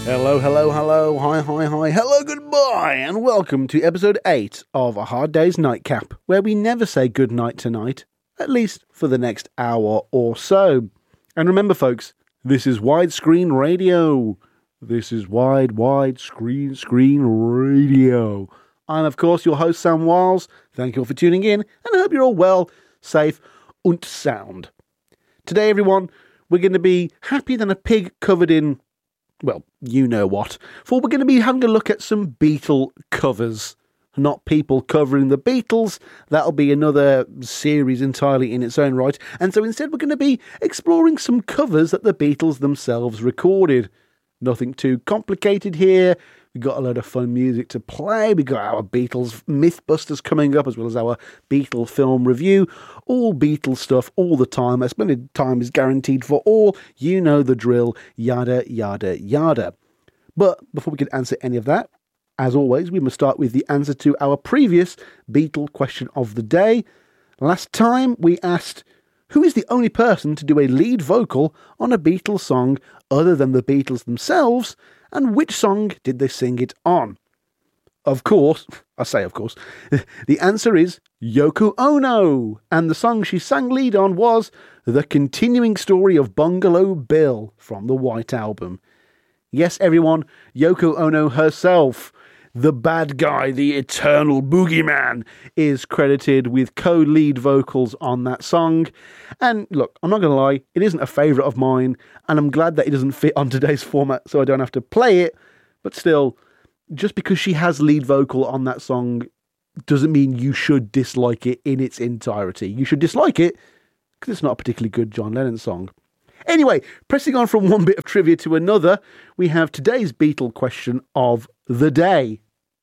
Hello, hello, hello, hi, hi, hi, hello, goodbye, and welcome to episode 8 of A Hard Day's Nightcap, where we never say goodnight tonight, at least for the next hour or so. And remember, folks, this is widescreen radio. This is screen radio. I'm, of course, your host, Sam Wiles. Thank you all for tuning in, and I hope you're all well, safe, and sound. Today, everyone, we're going to be happier than a pig covered in, well, you know what, for we're going to be having a look at some Beatle covers. Not people covering the Beatles. That'll be another series entirely in its own right. And so instead we're going to be exploring some covers that the Beatles themselves recorded. Nothing too complicated here. We've got a load of fun music to play. We've got our Beatles Mythbusters coming up, as well as our Beatle film review. All Beatles stuff all the time. A splendid time is guaranteed for all. You know the drill. Yada, yada, yada. But before we can answer any of that, as always, we must start with the answer to our previous Beatle question of the day. Last time we asked, who is the only person to do a lead vocal on a Beatles song other than the Beatles themselves, and which song did they sing it on? Of course, I say of course, the answer is Yoko Ono, and the song she sang lead on was The Continuing Story of Bungalow Bill from the White Album. Yes, everyone, Yoko Ono herself, the bad guy, the eternal boogeyman, is credited with co-lead vocals on that song. And look, I'm not going to lie, it isn't a favourite of mine, and I'm glad that it doesn't fit on today's format so I don't have to play it. But still, just because she has lead vocal on that song doesn't mean you should dislike it in its entirety. You should dislike it because it's not a particularly good John Lennon song. Anyway, pressing on from one bit of trivia to another, we have today's Beatle question of the day.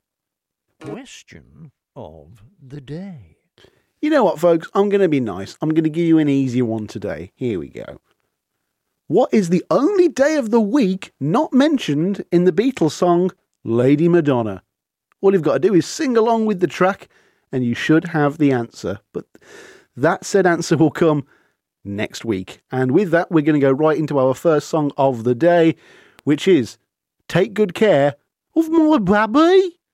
Question of the day. You know what, folks? I'm going to be nice. I'm going to give you an easy one today. Here we go. What is the only day of the week not mentioned in the Beatles song Lady Madonna? All you've got to do is sing along with the track and you should have the answer. But that said answer will come next week. And with that, we're going to go right into our first song of the day, which is Take Good Care of My Baby.